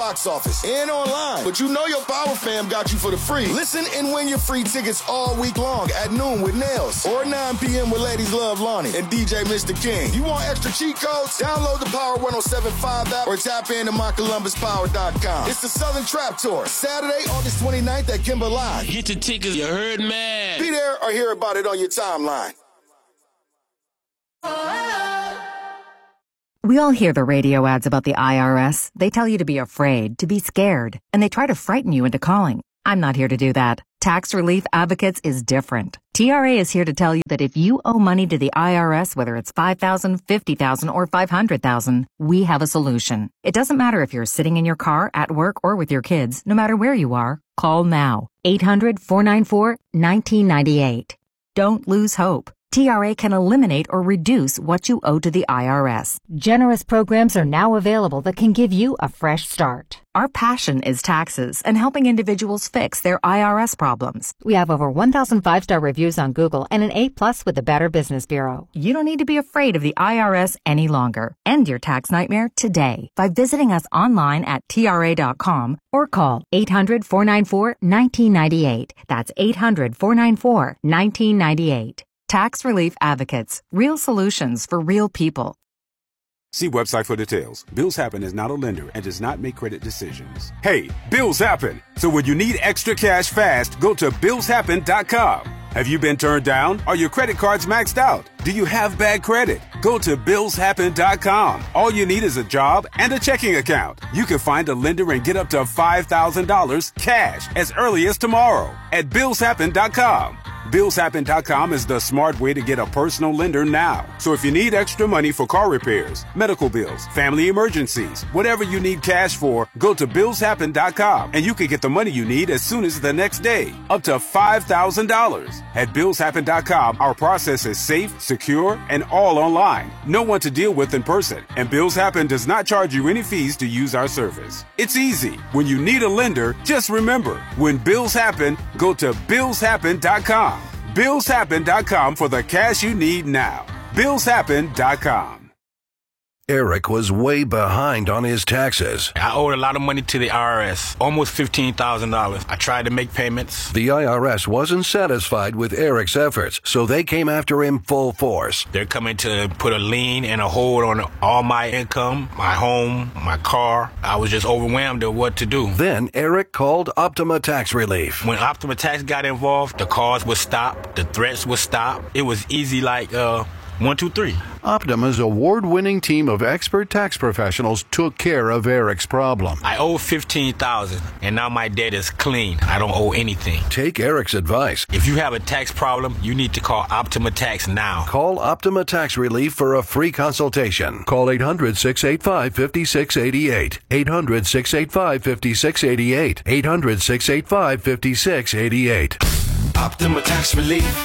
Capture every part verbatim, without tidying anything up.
box office and online. But you know your Power fam got you for the free. Listen and win your free tickets all week long at noon with Nails or nine p.m. with Ladies Love Lonnie and D J Mister King. You want extra cheat codes? Download the Power one oh seven point five app or tap into my columbus power dot com. It's the Southern Trap Tour, Saturday, August twenty-ninth at Kimber Live. Get your tickets, you heard, man. Be there or hear about it on your timeline. We all hear the radio ads about the I R S. They tell you to be afraid, to be scared, and they try to frighten you into calling. I'm not here to do that. Tax Relief Advocates is different. T R A is here to tell you that if you owe money to the I R S, whether it's five thousand dollars, fifty thousand dollars, or five hundred thousand dollars, we have a solution. It doesn't matter if you're sitting in your car, at work, or with your kids. No matter where you are, call now. eight hundred, four nine four, one nine nine eight. Don't lose hope. T R A can eliminate or reduce what you owe to the I R S. Generous programs are now available that can give you a fresh start. Our passion is taxes and helping individuals fix their I R S problems. We have over one thousand five-star reviews on Google and an A plus with the Better Business Bureau. You don't need to be afraid of the I R S any longer. End your tax nightmare today by visiting us online at T R A dot com or call eight hundred, four nine four, one nine nine eight. That's eight hundred, four nine four, one nine nine eight. Tax Relief Advocates. Real solutions for real people. See website for details. Bills Happen is not a lender and does not make credit decisions. Hey, bills happen. So when you need extra cash fast, go to bills happen dot com. Have you been turned down? Are your credit cards maxed out? Do you have bad credit? Go to bills happen dot com. All you need is a job and a checking account. You can find a lender and get up to five thousand dollars cash as early as tomorrow at bills happen dot com. bills happen dot com is the smart way to get a personal lender now. So if you need extra money for car repairs, medical bills, family emergencies, whatever you need cash for, go to bills happen dot com and you can get the money you need as soon as the next day, up to five thousand dollars. At bills happen dot com, our process is safe, secure, and all online. No one to deal with in person, and Bills Happen does not charge you any fees to use our service. It's easy. When you need a lender, just remember, when bills happen, go to bills happen dot com. bills happen dot com for the cash you need now. bills happen dot com. Eric was way behind on his taxes. I owed a lot of money to the I R S, almost fifteen thousand dollars. I tried to make payments. The I R S wasn't satisfied with Eric's efforts, so they came after him full force. They're coming to put a lien and a hold on all my income, my home, my car. I was just overwhelmed at what to do. Then Eric called Optima Tax Relief. When Optima Tax got involved, the calls would stop, the threats would stop. It was easy like, uh, one, two, three. Optima's award-winning team of expert tax professionals took care of Eric's problem. I owe fifteen thousand dollars, and now my debt is clean. I don't owe anything. Take Eric's advice. If you have a tax problem, you need to call Optima Tax now. Call Optima Tax Relief for a free consultation. Call eight hundred, six eight five, five six eight eight. eight hundred, six eight five, five six eight eight. eight hundred, six eight five, five six eight eight. Optima Tax Relief.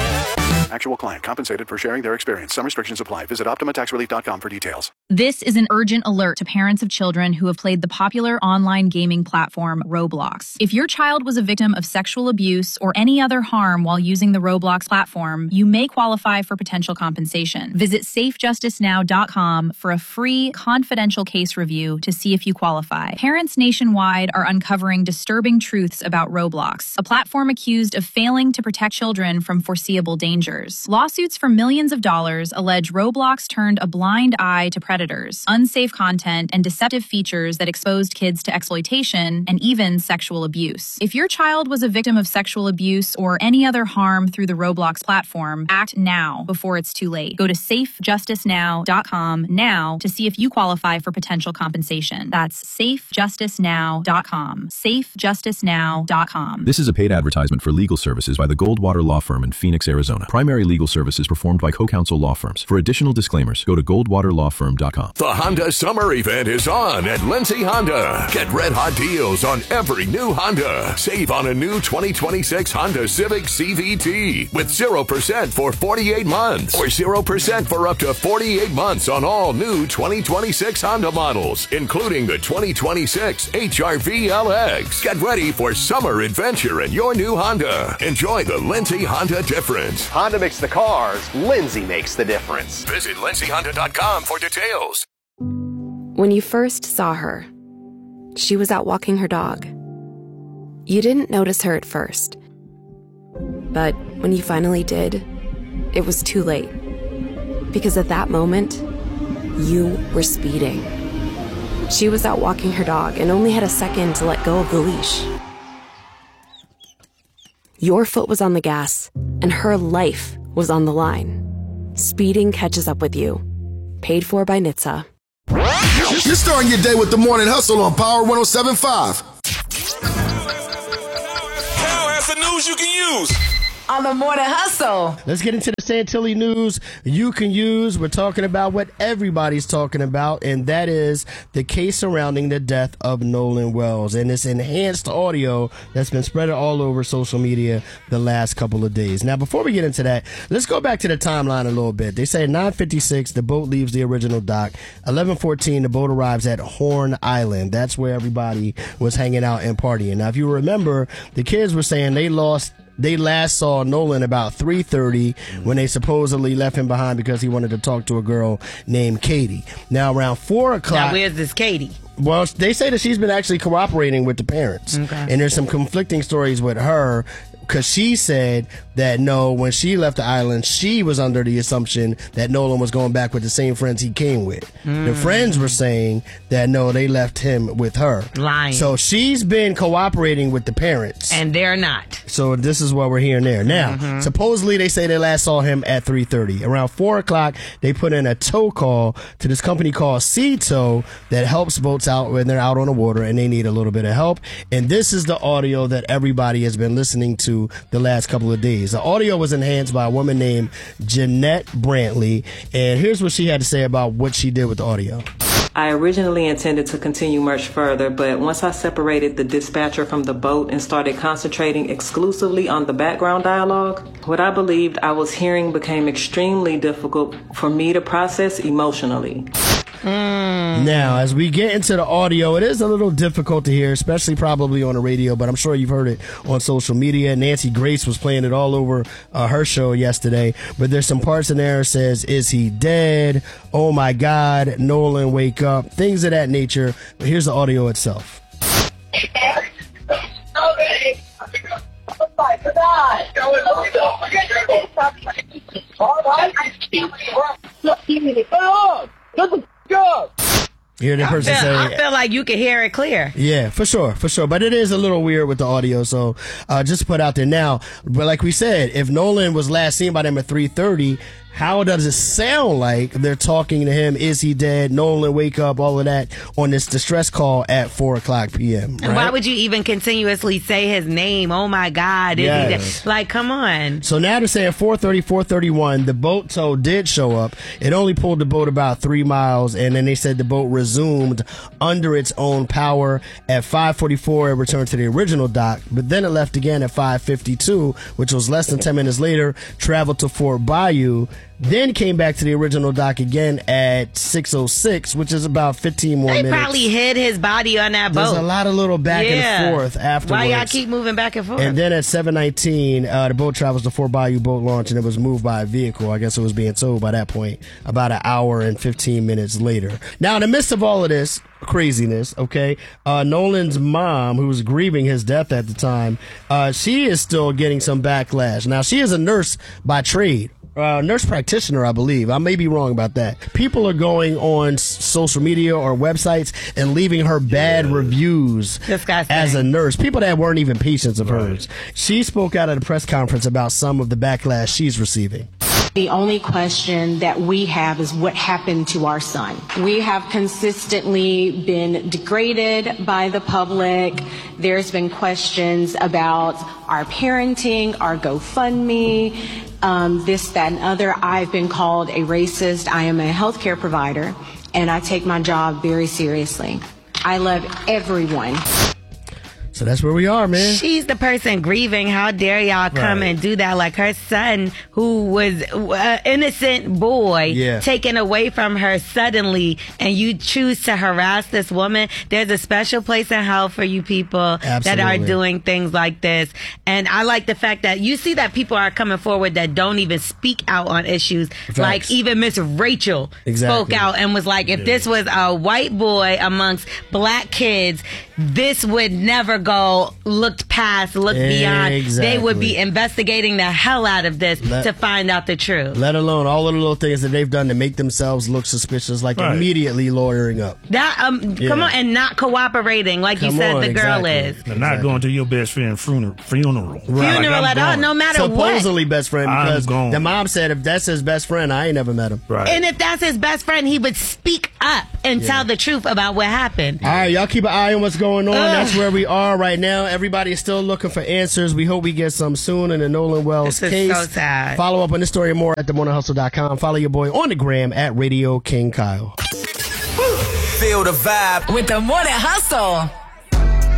Actual client compensated for sharing their experience. Some restrictions apply. Visit optima tax relief dot com for details. This is an urgent alert to parents of children who have played the popular online gaming platform Roblox. If your child was a victim of sexual abuse or any other harm while using the Roblox platform, you may qualify for potential compensation. Visit safe justice now dot com for a free, confidential case review to see if you qualify. Parents nationwide are uncovering disturbing truths about Roblox, a platform accused of failing to protect children from foreseeable dangers. Lawsuits for millions of dollars allege Roblox turned a blind eye to predators, unsafe content, and deceptive features that exposed kids to exploitation and even sexual abuse. If your child was a victim of sexual abuse or any other harm through the Roblox platform, act now before it's too late. Go to safe justice now dot com now to see if you qualify for potential compensation. That's safe justice now dot com. safe justice now dot com. This is a paid advertisement for legal services by the Goldwater Law Firm in Phoenix, Arizona. Primary legal services performed by co-counsel law firms. For additional disclaimers, go to goldwater law firm dot com. The Honda Summer Event is on at Lindsay Honda. Get red hot deals on every new Honda. Save on a new twenty twenty-six Honda Civic C V T with zero percent for forty-eight months or zero percent for up to forty-eight months on all new twenty twenty-six Honda models, including the twenty twenty-six H R V L X. Get ready for summer adventure in your new Honda. Enjoy the Lindsay Honda difference. Honda makes the cars, Lindsay makes the difference. Visit lindsay honda dot com for details. When you first saw her, She was out walking her dog. You didn't notice her at first. But when you finally did, it was too late. Because at that moment, you were speeding. She was out walking her dog and only had a second to let go of the leash. Your foot was on the gas, and her life was on the line. Speeding catches up with you. Paid for by N H T S A. You're starting your day with the Morning Hustle on Power one oh seven point five. Now has the news you can use on the Morning Hustle. Let's get into the Santilli news you can use. We're talking about what everybody's talking about, and that is the case surrounding the death of Nolan Wells and this enhanced audio that's been spread all over social media the last couple of days. Now, before we get into that, let's go back to the timeline a little bit. They say at nine fifty-six, the boat leaves the original dock. eleven fourteen, the boat arrives at Horn Island. That's where everybody was hanging out and partying. Now, if you remember, the kids were saying they lost They last saw Nolan about three thirty when they supposedly left him behind because he wanted to talk to a girl named Katie. Now, around four o'clock... Now, where's this Katie? Well, they say that she's been actually cooperating with the parents. Okay. And there's some conflicting stories with her because she said that, no, when she left the island, she was under the assumption that Nolan was going back with the same friends he came with. Mm. The friends were saying that, no, they left him with her. Lying. So she's been cooperating with the parents. And they're not. So this is what we're hearing there. Now, mm-hmm. supposedly they say they last saw him at three thirty. Around four o'clock, they put in a tow call to this company called Sea Tow that helps boats out when they're out on the water and they need a little bit of help. And this is the audio that everybody has been listening to the last couple of days. The audio was enhanced by a woman named Jeanette Brantley. And here's what she had to say about what she did with the audio. I originally intended to continue much further, but once I separated the dispatcher from the boat and started concentrating exclusively on the background dialogue, what I believed I was hearing became extremely difficult for me to process emotionally. Mm. Now, as we get into the audio, it is a little difficult to hear, especially probably on the radio, but I'm sure you've heard it on social media. Nancy Grace was playing it all over uh, her show yesterday, but there's some parts in there that says, is he dead? Oh my God, Nolan, wake up, things of that nature. But here's the audio itself. Hear the person I feel, say, I feel like you can hear it clear. Yeah, for sure, for sure. But it is a little weird with the audio, so uh, just to put out there now. But like we said, if Nolan was last seen by them at three thirty, how does it sound like they're talking to him? Is he dead? Nolan, wake up, all of that on this distress call at four o'clock p.m. Right? And why would you even continuously say his name? Oh, my God. Is yes. he dead? Like, come on. So now they're saying four thirty, four thirty-one, the boat tow did show up. It only pulled the boat about three miles, and then they said the boat resumed under its own power. At five forty-four, it returned to the original dock, but then it left again at five fifty-two, which was less than ten minutes later, traveled to Fort Bayou, then came back to the original dock again at six oh six, which is about fifteen more they minutes. They probably hid his body on that boat. There's a lot of little back yeah. and forth afterwards. Why y'all keep moving back and forth? And then at seven nineteen, uh, the boat travels to Fort Bayou boat launch, and it was moved by a vehicle. I guess it was being towed by that point about an hour and fifteen minutes later. Now, in the midst of all of this craziness, okay, uh, Nolan's mom, who was grieving his death at the time, uh, she is still getting some backlash. Now, she is a nurse by trade. Uh, nurse practitioner, I believe. I may be wrong about that. People are going on s- social media or websites and leaving her bad yeah. reviews Disgusting. as a nurse. People that weren't even patients of right. hers. She spoke out at a press conference about some of the backlash she's receiving. The only question that we have is what happened to our son. We have consistently been degraded by the public. There's been questions about our parenting, our GoFundMe, um, this, that, and other. I've been called a racist. I am a healthcare provider, and I take my job very seriously. I love everyone. So that's where we are, man. She's the person grieving. How dare y'all come right. and do that? Like her son, who was an innocent boy, yeah. taken away from her suddenly, and you choose to harass this woman. There's a special place in hell for you people Absolutely. that are doing things like this. And I like the fact that you see that people are coming forward that don't even speak out on issues. Facts. Like even Miss Rachel exactly. spoke out and was like, if yeah. this was a white boy amongst black kids, this would never go looked past, looked beyond. Exactly. They would be investigating the hell out of this Let- to find out the truth. Let alone all of the little things that they've done to make themselves look suspicious, like Right. immediately lawyering up. That um, Yeah. come on, and not cooperating like you Come said on, the girl exactly. is. They're not going to your best friend's funeral. Funeral, Funeral at all, no matter what. Supposedly best friend, I'm because gone. the mom said if that's his best friend, I ain't never met him. Right. And if that's his best friend, he would speak up and tell the truth about what happened. All right, y'all keep an eye on what's going on. Ugh. That's where we are right now. Everybody is still looking for answers. We hope we get some soon in the Nolan Wells This is case. so sad. Follow up on this story and more at the morning hustle dot com. Follow your boy on the gram at Radio King Kyle. Feel the vibe with the Morning Hustle.